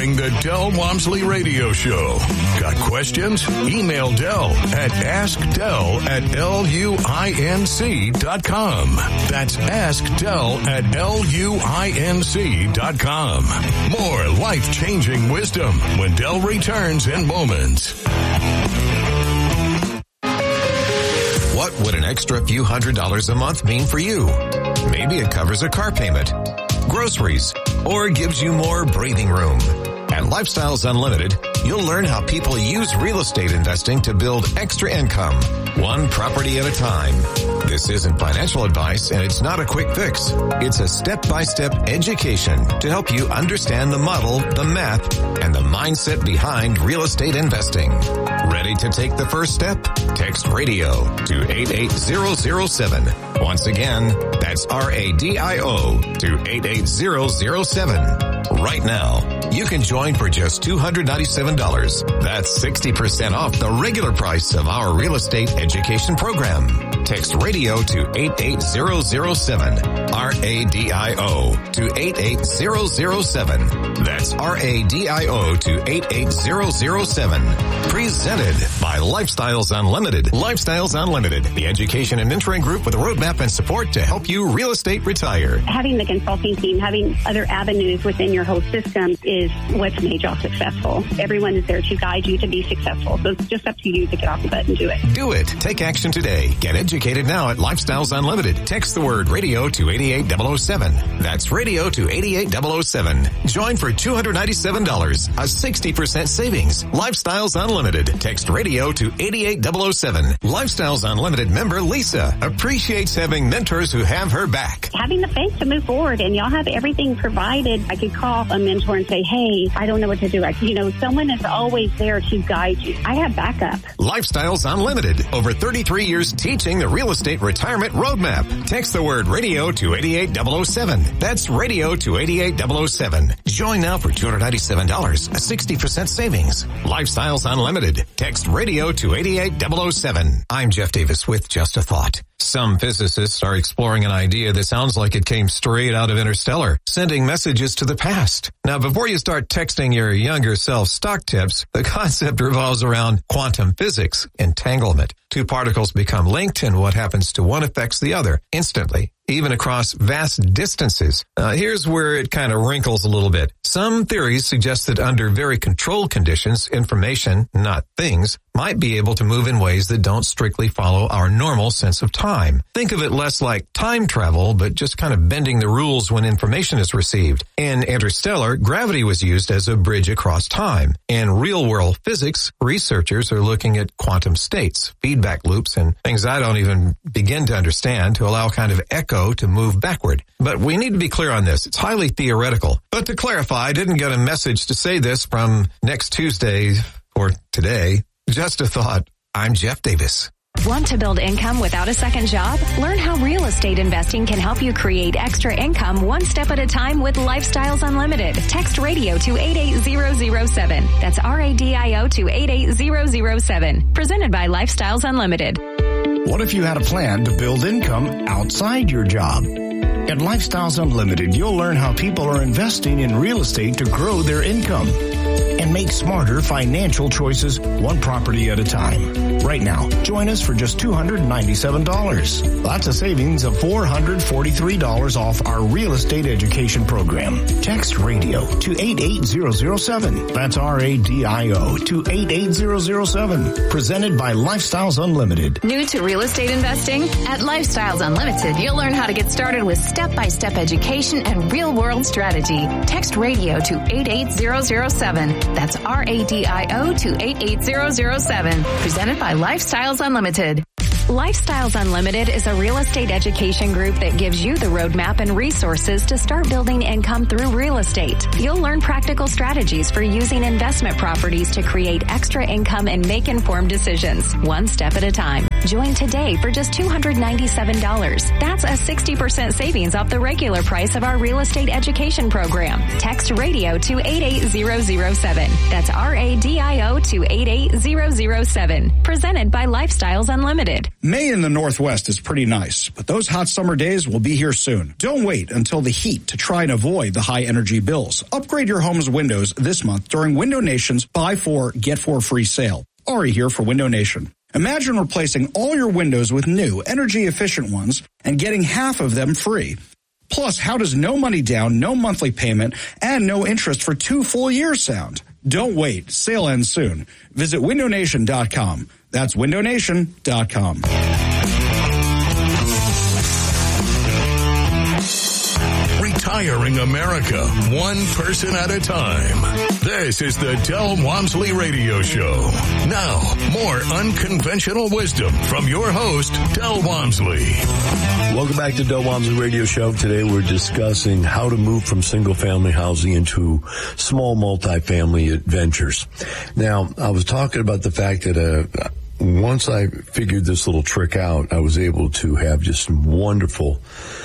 during the Del Walmsley Radio Show. Got questions? Email Del at askdel@luinc.com. That's askdel@luinc.com. More life-changing wisdom when Del returns in moments. What would an extra few $100s a month mean for you? Maybe it covers a car payment, groceries, or gives you more breathing room. At Lifestyles Unlimited, you'll learn how people use real estate investing to build extra income, one property at a time. This isn't financial advice, and it's not a quick fix. It's a step-by-step education to help you understand the model, the math, and the mindset behind real estate investing. Ready to take the first step? Text RADIO to 88007. Once again, that's RADIO to 88007. Right now, you can join for just $297. That's 60% off the regular price of our real estate education program. Text RADIO to 88007. RADIO to 88007. That's RADIO to 88007. Presented by Lifestyles Unlimited. Lifestyles Unlimited, the education and mentoring group with a roadmap and support to help you real estate retire. Having the consulting team, having other avenues within your whole system is what's made y'all successful. Everyone is there to guide you to be successful. So it's just up to you to get off the butt and do it. Do it. Take action today. Get educated now at Lifestyles Unlimited. Text the word RADIO to 88007. That's RADIO to 88007. Join for $297, a 60% savings. Lifestyles Unlimited. Text RADIO to 88007. Lifestyles Unlimited member Lisa appreciates having mentors who have her back. Having the faith to move forward, and y'all have everything provided. I could call a mentor and say, hey, I don't know what to do. Someone is always there to guide you. I have backup. Lifestyles Unlimited. Over 33 years teaching the real estate retirement roadmap. Text the word RADIO to 88007. That's RADIO to 88007. Join now for $297, a 60% savings. Lifestyles Unlimited. Text RADIO to 88007. I'm Jeff Davis with Just a Thought. Some physicists are exploring an idea that sounds like it came straight out of Interstellar, sending messages to the past. Now, before you start texting your younger self stock tips, the concept revolves around quantum physics, entanglement. Two particles become linked, and what happens to one affects the other instantly, even across vast distances. Here's where it kind of wrinkles a little bit. Some theories suggest that under very controlled conditions, information, not things, might be able to move in ways that don't strictly follow our normal sense of time. Think of it less like time travel, but just kind of bending the rules when information is received. In Interstellar, gravity was used as a bridge across time. In real-world physics, researchers are looking at quantum states, feedback loops, and things I don't even begin to understand to allow kind of echo to move backward. But we need to be clear on this. It's highly theoretical. But to clarify, I didn't get a message to say this from next Tuesday or today. Just a thought. I'm Jeff Davis. Want to build income without a second job? Learn how real estate investing can help you create extra income one step at a time with Lifestyles Unlimited. Text RADIO to 88007. That's RADIO to 88007. Presented by Lifestyles Unlimited. What if you had a plan to build income outside your job? At Lifestyles Unlimited, you'll learn how people are investing in real estate to grow their income and make smarter financial choices one property at a time. Right now, join us for just $297. That's a savings of $443 off our real estate education program. Text RADIO to 88007. That's RADIO to 88007. Presented by Lifestyles Unlimited. New to real estate investing? At Lifestyles Unlimited, you'll learn how to get started with step-by-step education and real-world strategy. Text RADIO to 88007. That's RADIO to 88007. Presented by Lifestyles Unlimited. Lifestyles Unlimited is a real estate education group that gives you the roadmap and resources to start building income through real estate. You'll learn practical strategies for using investment properties to create extra income and make informed decisions, one step at a time. Join today for just $297. That's a 60% savings off the regular price of our real estate education program. Text radio to 88007. That's RADIO to 88007. Presented by Lifestyles Unlimited. May in the Northwest is pretty nice, but those hot summer days will be here soon. Don't wait until the heat to try and avoid the high energy bills. Upgrade your home's windows this month during Window Nation's Buy 4, Get 4 free sale. Ari here for Window Nation. Imagine replacing all your windows with new, energy-efficient ones and getting half of them free. Plus, how does no money down, no monthly payment, and no interest for 2 full years sound? Don't wait. Sale ends soon. Visit windownation.com. That's windownation.com. Retiring America, one person at a time. This is the Del Walmsley Radio Show. Now, more unconventional wisdom from your host, Del Walmsley. Welcome back to Del Walmsley Radio Show. Today we're discussing how to move from single-family housing into small multifamily adventures. Now, I was talking about the fact that once I figured this little trick out, I was able to have just wonderful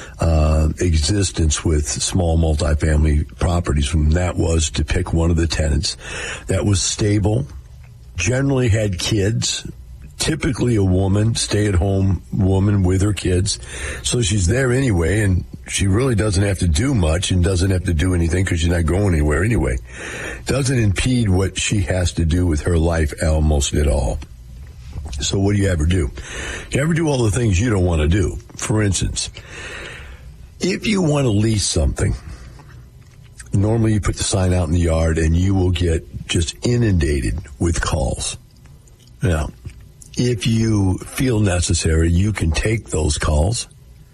existence with small multifamily properties. And that was to pick one of the tenants that was stable, generally had kids, typically a woman, stay-at-home woman with her kids. So she's there anyway, and she really doesn't have to do much and doesn't have to do anything because she's not going anywhere anyway. Doesn't impede what she has to do with her life almost at all. So what do you ever do? You ever do all the things you don't want to do? For instance, if you want to lease something, normally you put the sign out in the yard and you will get just inundated with calls. Now, if you feel necessary, you can take those calls.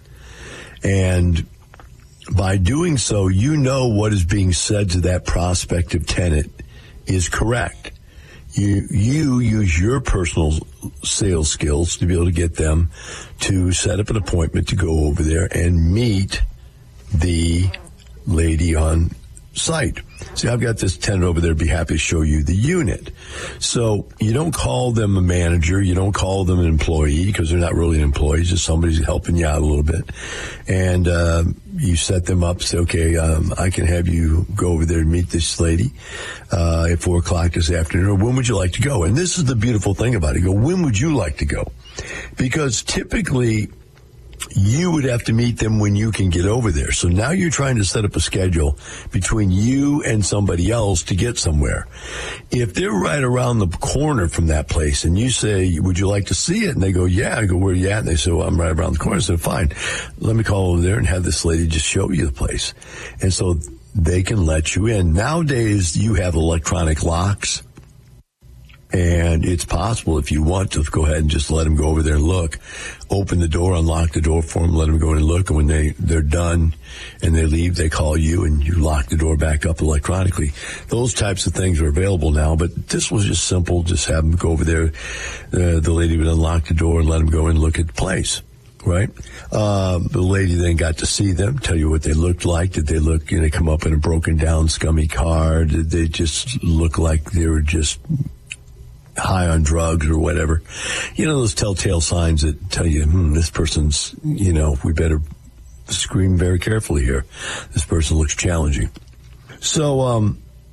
And by doing so, you know what is being said to that prospective tenant is correct. You use your personal sales skills to be able to get them to set up an appointment to go over there and meet the lady on site. See, I've got this tenant over there, be happy to show you the unit. So you don't call them a manager, you don't call them an employee because they're not really an employee, just somebody's helping you out a little bit. And you set them up, say, okay, I can have you go over there and meet this lady at 4 o'clock this afternoon, or when would you like to go? And this is the beautiful thing about it. You go, when would you like to go? Because typically you would have to meet them when you can get over there. So now you're trying to set up a schedule between you and somebody else to get somewhere. If they're right around the corner from that place and you say, would you like to see it? And they go, yeah. I go, where are you at? And they say, well, I'm right around the corner. I said, fine. Let me call over there and have this lady just show you the place. And so they can let you in. Nowadays, you have electronic locks. And it's possible if you want to go ahead and just let them go over there and look, open the door, unlock the door for them, let them go in and look. And when they're done and they leave, they call you and you lock the door back up electronically. Those types of things are available now, but this was just simple. Just have them go over there. The lady would unlock the door and let them go and look at the place. Right? The lady then got to see them, tell you what they looked like. Did they look, they come up in a broken down, scummy car? Did they just look like they were just high on drugs or whatever? Those telltale signs that tell you, this person's, we better screen very carefully here. This person looks challenging. So,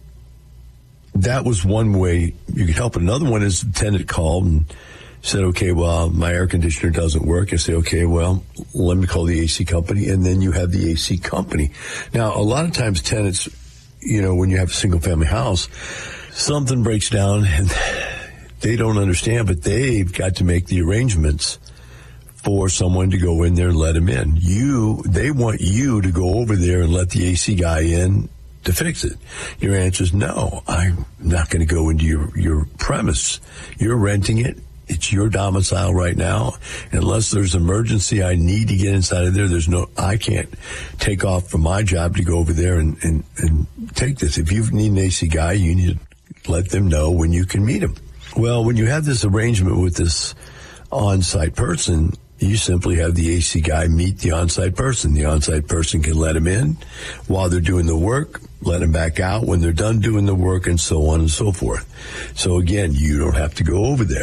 that was one way you could help. Another one is the tenant called and said, okay, well, my air conditioner doesn't work. I say, okay, well, let me call the AC company. And then you have the AC company. Now, a lot of times tenants, when you have a single family house, something breaks down and they don't understand, but they've got to make the arrangements for someone to go in there and let them in. They want you to go over there and let the AC guy in to fix it. Your answer is no, I'm not going to go into your premise. You're renting it. It's your domicile right now. Unless there's emergency, I need to get inside of there. I can't take off from my job to go over there and take this. If you need an AC guy, you need to let them know when you can meet him. Well, when you have this arrangement with this on-site person, you simply have the AC guy meet the on-site person. The on-site person can let him in while they're doing the work, let him back out when they're done doing the work, and so on and so forth. So again, you don't have to go over there.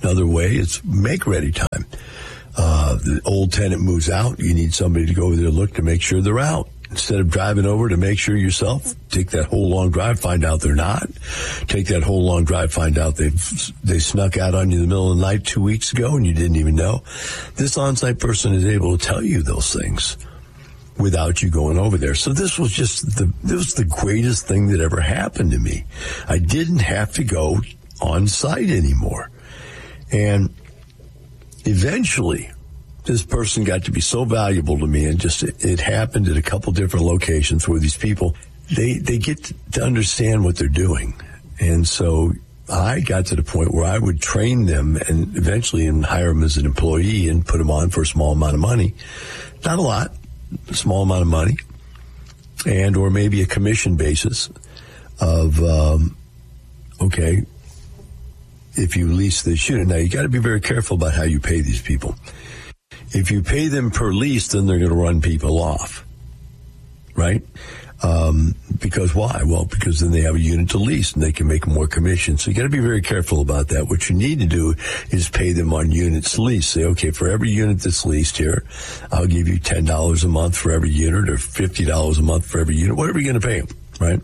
Another way is make-ready time. The old tenant moves out. You need somebody to go over there and look to make sure they're out. Instead of driving over to make sure yourself, take that whole long drive, find out they're not. Take that whole long drive, find out they snuck out on you in the middle of the night 2 weeks ago and you didn't even know. This on-site person is able to tell you those things without you going over there. So this was just the greatest thing that ever happened to me. I didn't have to go on site anymore. And eventually, this person got to be so valuable to me, and just it happened at a couple different locations where these people, they get to understand what they're doing. And so I got to the point where I would train them and eventually hire them as an employee and put them on for a small amount of money. Not a lot, a small amount of money, and or maybe a commission basis of, okay, if you lease this unit. Now, you got to be very careful about how you pay these people. If you pay them per lease, then they're going to run people off, right? Because why? Well, because then they have a unit to lease and they can make more commission. So you got to be very careful about that. What you need to do is pay them on units leased. Say, okay, for every unit that's leased here, I'll give you $10 a month for every unit, or $50 a month for every unit, whatever you're going to pay them, right?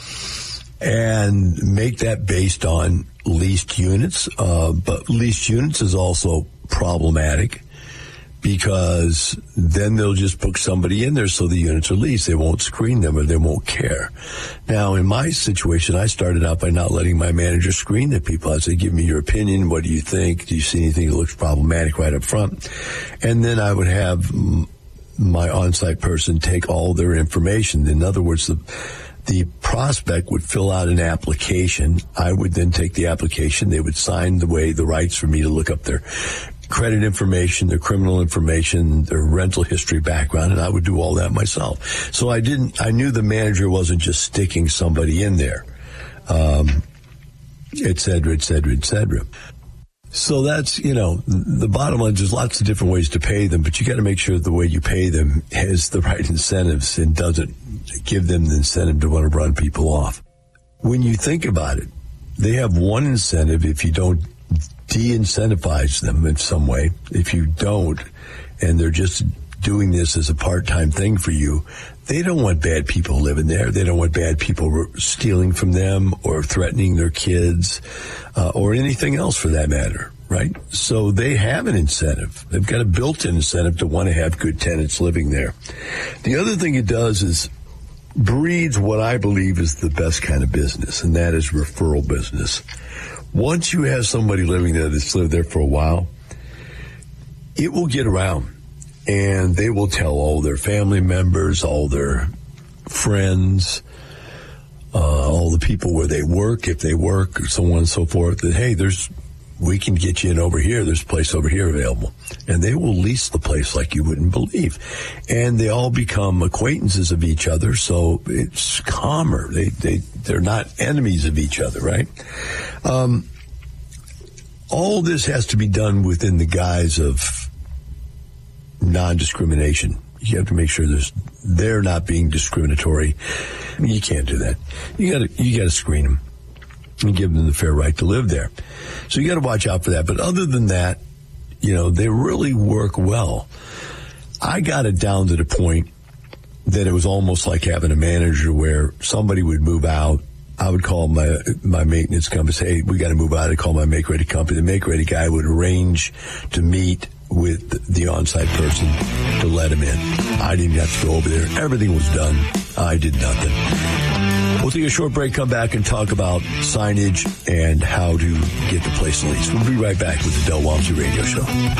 And make that based on leased units. But leased units is also problematic, because then they'll just book somebody in there so the units are leased. They won't screen them, or they won't care. Now, in my situation, I started out by not letting my manager screen the people. I said, give me your opinion. What do you think? Do you see anything that looks problematic right up front? And then I would have my on-site person take all their information. In other words, the prospect would fill out an application. I would then take the application. They would sign the rights for me to look up their credit information, their criminal information, their rental history background, and I would do all that myself. So I knew the manager wasn't just sticking somebody in there, et cetera, et cetera, et cetera. So that's, the bottom line, there's lots of different ways to pay them, but you got to make sure the way you pay them has the right incentives and doesn't give them the incentive to want to run people off. When you think about it, they have one incentive if you don't de-incentivize them in some way. If you don't, and they're just doing this as a part-time thing for you, they don't want bad people living there. They don't want bad people stealing from them or threatening their kids, or anything else for that matter, right? So they have an incentive. They've got a built-in incentive to want to have good tenants living there. The other thing it does is breeds what I believe is the best kind of business, and that is referral business. Once you have somebody living there that's lived there for a while, it will get around, and they will tell all their family members, all their friends, all the people where they work, if they work, or so on and so forth, that, hey, we can get you in over here. There's a place over here available. And they will lease the place like you wouldn't believe. And they all become acquaintances of each other, so it's calmer. They're not enemies of each other, right? All this has to be done within the guise of non-discrimination. You have to make sure they're not being discriminatory. I mean, you can't do that. You got to screen them and give them the fair right to live there. So you got to watch out for that. But other than that, they really work well. I got it down to the point that it was almost like having a manager where somebody would move out. I would call my maintenance company, say, hey, we got to move out. I'd call my make-ready company. The make-ready guy would arrange to meet with the on-site person to let him in. I didn't have to go over there. Everything was done. I did nothing. We'll take a short break, come back and talk about signage and how to get the place leased. We'll be right back with the Del Walmsley Radio Show.